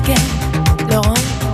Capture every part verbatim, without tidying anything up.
again, Laurent.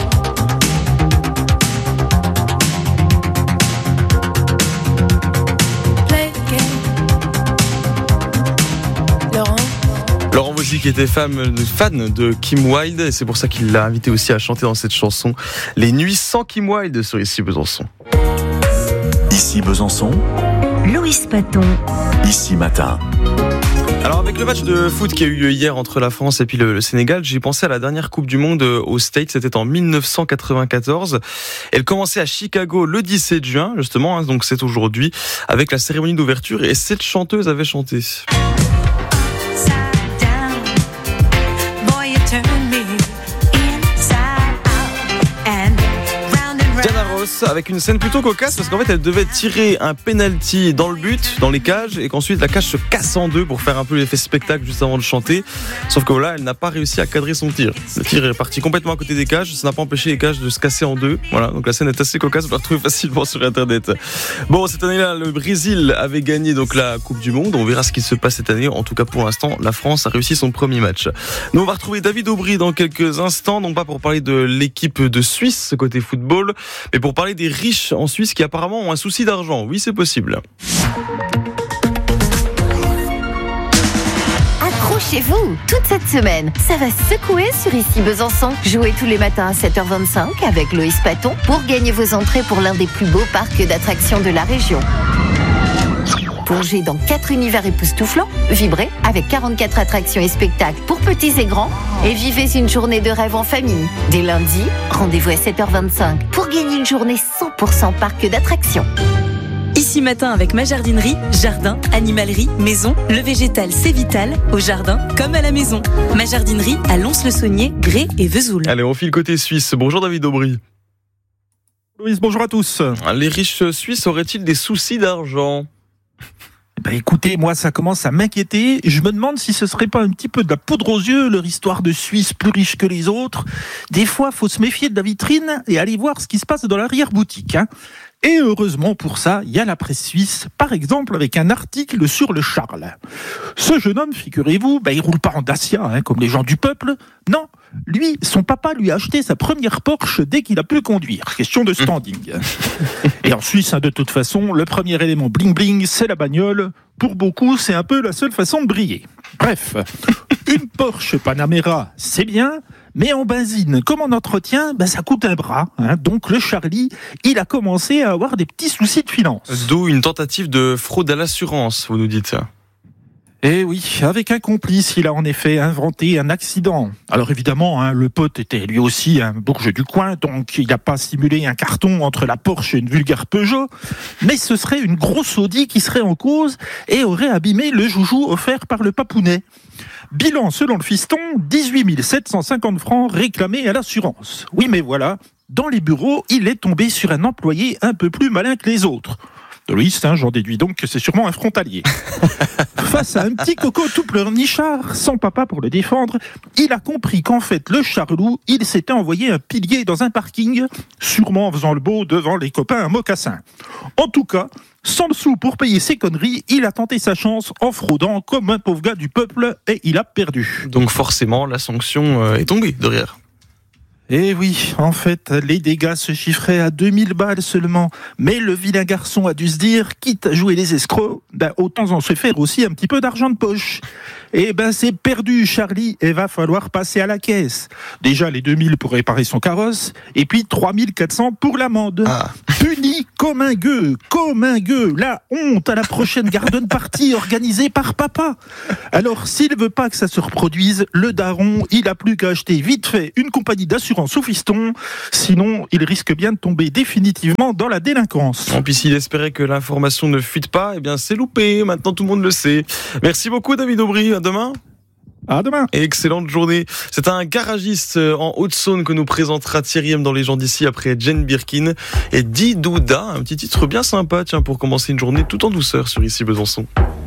Play again, Laurent. Laurent Voulzy qui était fan, fan de Kim Wilde et c'est pour ça qu'il l'a invité aussi à chanter dans cette chanson Les Nuits sans Kim Wilde sur Ici Besançon. Ici Besançon, Loïs Paton. Ici Matin. Alors avec le match de foot qui a eu lieu hier entre la France et puis le, le Sénégal, j'ai pensé à la dernière Coupe du Monde aux States, c'était en dix-neuf cent quatre-vingt-quatorze. Elle commençait à Chicago le dix-sept juin, justement, hein, donc c'est aujourd'hui, avec la cérémonie d'ouverture et cette chanteuse avait chanté. Diana Ross avec une scène plutôt cocasse parce qu'en fait elle devait tirer un penalty dans le but, dans les cages et qu'ensuite la cage se casse en deux pour faire un peu l'effet spectacle juste avant de chanter. Sauf que là elle n'a pas réussi à cadrer son tir. Le tir est parti complètement à côté des cages, ça n'a pas empêché les cages de se casser en deux. Voilà, donc la scène est assez cocasse, vous la retrouvez facilement sur internet. Bon, cette année-là le Brésil avait gagné donc la Coupe du Monde. On verra ce qui se passe cette année. En tout cas pour l'instant la France a réussi son premier match. Nous on va retrouver David Aubry dans quelques instants, non pas pour parler de l'équipe de Suisse côté football, mais pour parler des riches en Suisse qui apparemment ont un souci d'argent. Oui, c'est possible. Accrochez-vous, toute cette semaine, ça va secouer sur Ici Besançon. Jouez tous les matins à sept heures vingt-cinq avec Loïs Paton pour gagner vos entrées pour l'un des plus beaux parcs d'attractions de la région. Plongez dans quatre univers époustouflants, vibrez avec quarante-quatre attractions et spectacles pour petits et grands et vivez une journée de rêve en famille. Dès lundi, rendez-vous à sept heures vingt-cinq pour gagner une journée cent pour cent parc d'attractions. Ici Matin avec ma jardinerie, jardin, animalerie, maison, le végétal c'est vital, au jardin comme à la maison. Ma jardinerie à Lons-le-Saunier, Grès et Vesoul. Allez, on file côté Suisse. Bonjour David Aubry. Louise, bonjour à tous. Les riches suisses auraient-ils des soucis d'argent ? Ben écoutez, moi ça commence à m'inquiéter. Je me demande si ce serait pas un petit peu de la poudre aux yeux, leur histoire de Suisse plus riche que les autres. Des fois, faut se méfier de la vitrine et aller voir ce qui se passe dans l'arrière-boutique. Hein. Et heureusement pour ça, il y a la presse suisse, par exemple avec un article sur le Charles. Ce jeune homme, figurez-vous, ben il roule pas en Dacia, hein, comme les gens du peuple. Non, lui, son papa lui a acheté sa première Porsche dès qu'il a pu conduire. Question de standing. Et en Suisse, hein, de toute façon, le premier élément bling-bling, c'est la bagnole. Pour beaucoup, c'est un peu la seule façon de briller. Bref, une Porsche Panamera, c'est bien, mais en benzine, comme en entretien, ben ça coûte un bras. Hein. Donc le Charlie, il a commencé à avoir des petits soucis de finances. D'où une tentative de fraude à l'assurance, vous nous dites ça. Eh oui, avec un complice, il a en effet inventé un accident. Alors évidemment, hein, le pote était lui aussi un bourgeois du coin, donc il n'a pas simulé un carton entre la Porsche et une vulgaire Peugeot, mais ce serait une grosse Audi qui serait en cause et aurait abîmé le joujou offert par le papounet. Bilan selon le fiston, dix-huit mille sept cent cinquante francs réclamés à l'assurance. Oui mais voilà, dans les bureaux, il est tombé sur un employé un peu plus malin que les autres. Loïs, hein, j'en déduis donc que c'est sûrement un frontalier. Face à un petit coco tout pleurnichard, sans papa pour le défendre, il a compris qu'en fait, le Charlou, il s'était envoyé un pilier dans un parking, sûrement en faisant le beau devant les copains à mocassin. En tout cas, sans le sou pour payer ses conneries, il a tenté sa chance en fraudant comme un pauvre gars du peuple et il a perdu. Donc forcément, la sanction est tombée derrière. Eh oui, en fait, les dégâts se chiffraient à deux mille balles seulement. Mais le vilain garçon a dû se dire, quitte à jouer les escrocs, ben, autant en se faire aussi un petit peu d'argent de poche. Eh ben, c'est perdu, Charlie, et va falloir passer à la caisse. Déjà, les deux mille pour réparer son carrosse, et puis trois mille quatre cents pour l'amende. Ah. Puni comme un gueux, comme un gueux. La honte à la prochaine garden party organisée par papa. Alors, s'il veut pas que ça se reproduise, le daron, il a plus qu'à acheter vite fait une compagnie d'assurance au fiston, sinon il risque bien de tomber définitivement dans la délinquance. Et puis s'il espérait que l'information ne fuite pas, eh bien c'est loupé, maintenant tout le monde le sait. Merci beaucoup David Aubry, à demain. À demain. Et excellente journée. C'est un garagiste en Haute-Saône que nous présentera Thierry M dans les gens d'ici après Jane Birkin et Didouda, un petit titre bien sympa tiens pour commencer une journée tout en douceur sur Ici Besançon.